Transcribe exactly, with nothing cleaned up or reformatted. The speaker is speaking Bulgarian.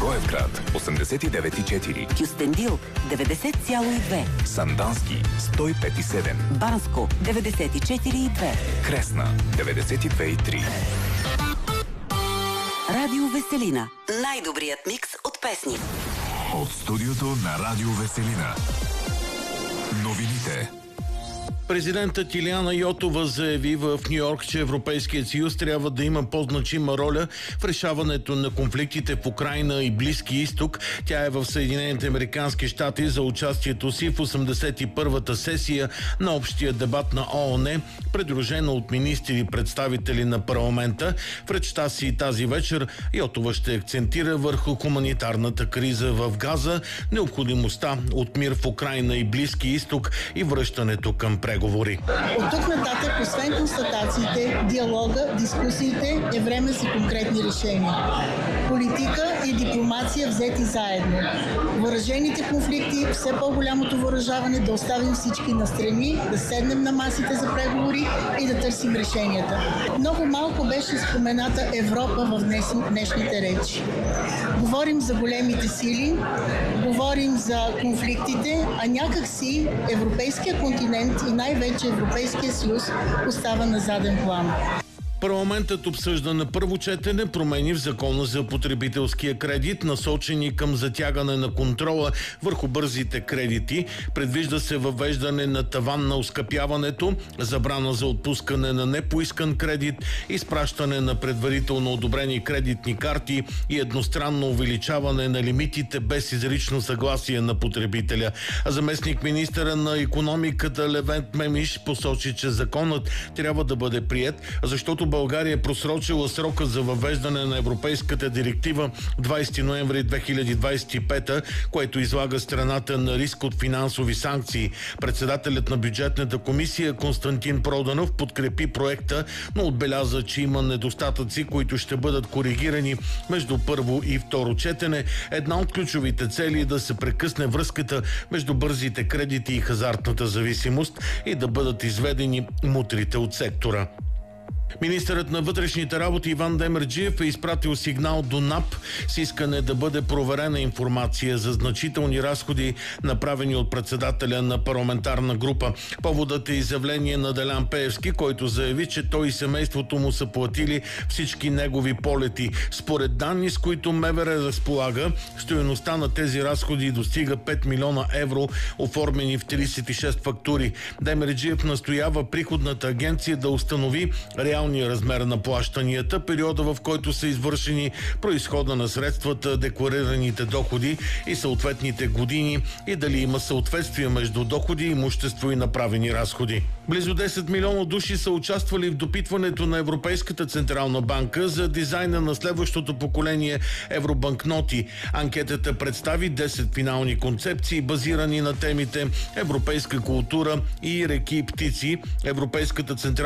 Благоевград осемдесет и девет и четири, Кюстендил деветдесет цяло и две, Сандански сто и пет и седем, Банско деветдесет и четири и две, Кресна деветдесет и две и три. Радио Веселина. Най-добрият микс от песни. От студиото на Радио Веселина. Новините. Президентът Илияна Йотова заяви в Ню-Йорк, че Европейският съюз трябва да има по-значима роля в решаването на конфликтите в Украйна и Близки изток. Тя е в Съединените американски щати за участието си в осемдесет и първата сесия на общия дебат на ООН, придружена от министри и представители на парламента. В речта си тази вечер Йотова ще акцентира върху хуманитарната криза в Газа, необходимостта от мир в Украйна и Близки изток и връщането към преговори. От тук нататък, освен констатациите, диалога, дискусиите, е време за конкретни решения. Политика и дипломация взети заедно. Въоръжените конфликти, все по-голямото въоръжаване да оставим всички настрани, да седнем на масите за преговори и да търсим решенията. Много малко беше спомената Европа в днес, днешните речи. Говорим за големите сили, говорим за конфликтите, а някак си европейския континент и най-вече Европейския съюз остава на заден план. Парламентът обсъжда на първо четене промени в Закона за потребителския кредит, насочени към затягане на контрола върху бързите кредити. Предвижда се въвеждане на таван на оскъпяването, забрана за отпускане на непоискан кредит, изпращане на предварително одобрени кредитни карти и едностранно увеличаване на лимитите без изрично съгласие на потребителя. А заместник министъра на икономиката Левент Мемиш посочи, че законът трябва да бъде приет, защото България е просрочила срока за въвеждане на Европейската директива двадесети ноември две хиляди двадесет и пета, което излага страната на риск от финансови санкции. Председателят на бюджетната комисия Константин Проданов подкрепи проекта, но отбеляза, че има недостатъци, които ще бъдат коригирани между първо и второ четене. Една от ключовите цели е да се прекъсне връзката между бързите кредити и хазартната зависимост и да бъдат изведени мутрите от сектора. Министърът на вътрешните работи Иван Демерджиев е изпратил сигнал до НАП с искане да бъде проверена информация за значителни разходи, направени от председателя на парламентарна група. Поводът е изявление на Делян Пеевски, който заяви, че той и семейството му са платили всички негови полети. Според данни, с които МВР разполага, стойността на тези разходи достига пет милиона евро, оформени в тридесет и шест фактури. Демерджиев настоява приходната агенция да установи реално размер на плащанията, периода в който са извършени, произхода на средствата, декларираните доходи и съответните години и дали има съответствие между доходи, имущество и направени разходи. Близо десет милиона души са участвали в допитването на Европейската централна банка за дизайна на следващото поколение евробанкноти. Анкетата представи десет финални концепции, базирани на темите европейска култура и реки и птици. Европейската централна